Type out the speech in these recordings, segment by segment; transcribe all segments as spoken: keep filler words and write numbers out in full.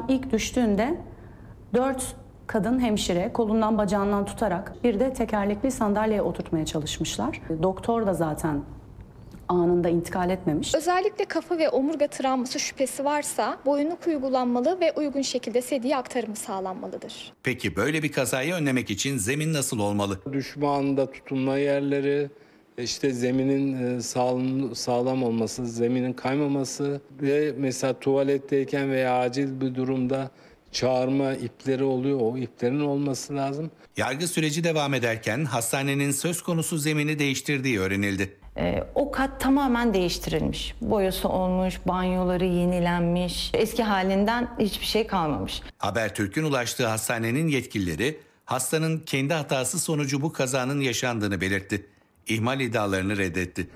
ilk düştüğünde dört kadın hemşire kolundan bacağından tutarak bir de tekerlekli sandalyeye oturtmaya çalışmışlar. Doktor da zaten anında intikal etmemiş. Özellikle kafa ve omurga travması şüphesi varsa boyunluk uygulanmalı ve uygun şekilde sedye aktarımı sağlanmalıdır. Peki böyle bir kazayı önlemek için zemin nasıl olmalı? Düşme anında tutunma yerleri, işte zeminin sağlam, sağlam olması, zeminin kaymaması ve mesela tuvaletteyken veya acil bir durumda çağırma ipleri oluyor. O iplerin olması lazım. Yargı süreci devam ederken hastanenin söz konusu zemini değiştirdiği öğrenildi. Ee, o kat tamamen değiştirilmiş. Boyası olmuş, banyoları yenilenmiş. Eski halinden hiçbir şey kalmamış. Habertürk'ün ulaştığı hastanenin yetkilileri hastanın kendi hatası sonucu bu kazanın yaşandığını belirtti. İhmal iddialarını reddetti.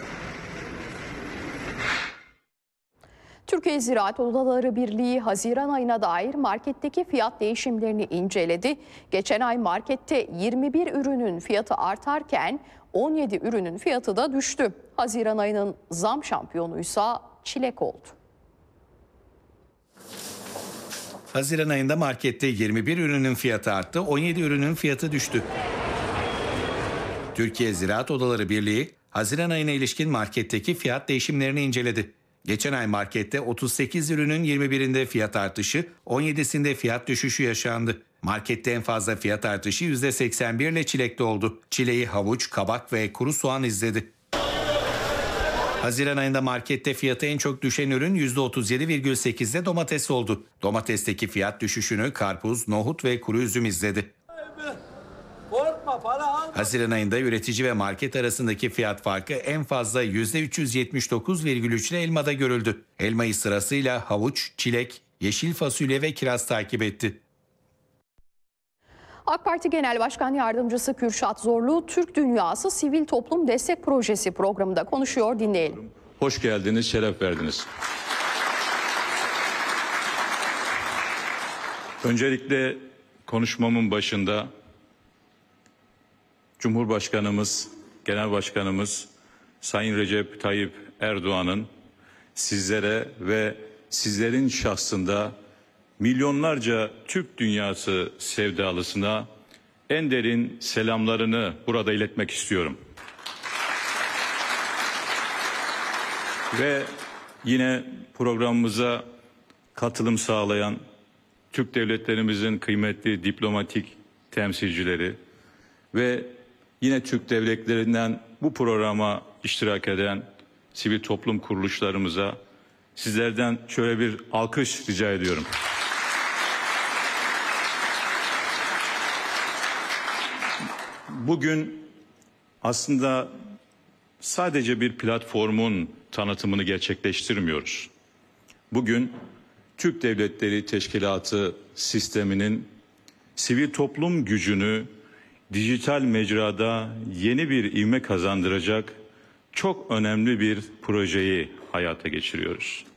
Türkiye Ziraat Odaları Birliği Haziran ayına dair marketteki fiyat değişimlerini inceledi. Geçen ay markette yirmi bir ürünün fiyatı artarken on yedi ürünün fiyatı da düştü. Haziran ayının zam şampiyonuysa çilek oldu. Haziran ayında markette yirmi bir ürünün fiyatı arttı, on yedi ürünün fiyatı düştü. Türkiye Ziraat Odaları Birliği Haziran ayına ilişkin marketteki fiyat değişimlerini inceledi. Geçen ay markette otuz sekiz ürünün yirmi birinde fiyat artışı, on yedisinde fiyat düşüşü yaşandı. Markette en fazla fiyat artışı yüzde seksen bir ile çilekte oldu. Çileği havuç, kabak ve kuru soğan izledi. Haziran ayında markette fiyatı en çok düşen ürün yüzde otuz yedi virgül sekizde domates oldu. Domatesteki fiyat düşüşünü karpuz, nohut ve kuru üzüm izledi. Haziran ayında üretici ve market arasındaki fiyat farkı en fazla yüzde üç yüz yetmiş dokuz virgül üç ile elmada görüldü. Elmayı sırasıyla havuç, çilek, yeşil fasulye ve kiraz takip etti. AK Parti Genel Başkan Yardımcısı Kürşat Zorlu, Türk Dünyası Sivil Toplum Destek Projesi programında konuşuyor, dinleyelim. Hoş geldiniz, şeref verdiniz. Öncelikle konuşmamın başında Cumhurbaşkanımız, Genel Başkanımız Sayın Recep Tayyip Erdoğan'ın sizlere ve sizlerin şahsında milyonlarca Türk dünyası sevdalısına en derin selamlarını burada iletmek istiyorum. Ve yine programımıza katılım sağlayan Türk devletlerimizin kıymetli diplomatik temsilcileri ve yine Türk devletlerinden bu programa iştirak eden sivil toplum kuruluşlarımıza sizlerden şöyle bir alkış rica ediyorum. Bugün aslında sadece bir platformun tanıtımını gerçekleştirmiyoruz. Bugün Türk Devletleri Teşkilatı sisteminin sivil toplum gücünü dijital mecrada yeni bir ivme kazandıracak çok önemli bir projeyi hayata geçiriyoruz.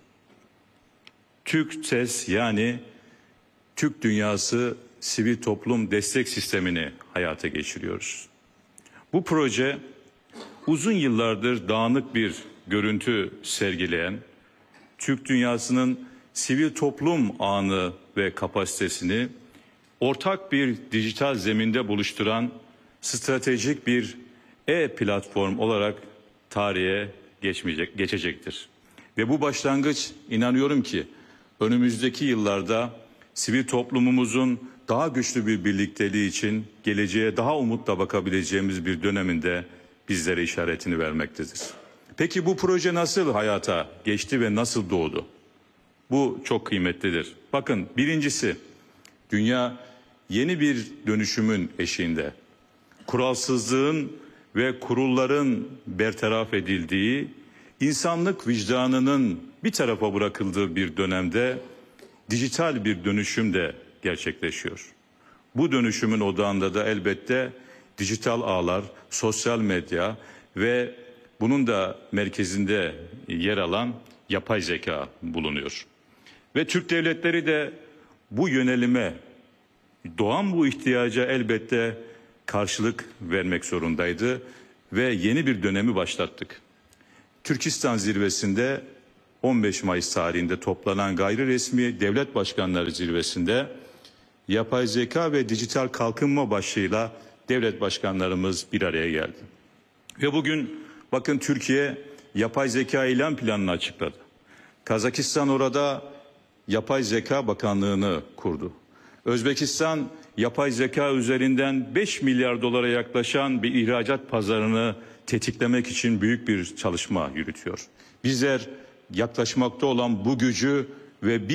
TÜRKSES yani Türk Dünyası Sivil Toplum Destek Sistemini hayata geçiriyoruz. Bu proje uzun yıllardır dağınık bir görüntü sergileyen, Türk dünyasının sivil toplum ağını ve kapasitesini ortak bir dijital zeminde buluşturan stratejik bir e-platform olarak tarihe geçmeyecek, geçecektir. Ve bu başlangıç inanıyorum ki önümüzdeki yıllarda sivil toplumumuzun daha güçlü bir birlikteliği için geleceğe daha umutla bakabileceğimiz bir döneminde bizlere işaretini vermektedir. Peki bu proje nasıl hayata geçti ve nasıl doğdu? Bu çok kıymetlidir. Bakın birincisi, dünya yeni bir dönüşümün eşiğinde. Kuralsızlığın ve kurulların bertaraf edildiği, insanlık vicdanının bir tarafa bırakıldığı bir dönemde dijital bir dönüşüm de gerçekleşiyor. Bu dönüşümün odağında da elbette dijital ağlar, sosyal medya ve bunun da merkezinde yer alan yapay zeka bulunuyor. Ve Türk devletleri de bu yönelime, doğan bu ihtiyaca elbette karşılık vermek zorundaydı ve yeni bir dönemi başlattık. Türkistan zirvesinde on beş Mayıs tarihinde toplanan gayri resmi devlet başkanları zirvesinde yapay zeka ve dijital kalkınma başlığıyla devlet başkanlarımız bir araya geldi. Ve bugün bakın Türkiye yapay zeka eylem planını açıkladı. Kazakistan orada yapay zeka bakanlığını kurdu. Özbekistan yapay zeka üzerinden beş milyar dolara yaklaşan bir ihracat pazarını tetiklemek için büyük bir çalışma yürütüyor. Bizler yaklaşmakta olan bu gücü ve bir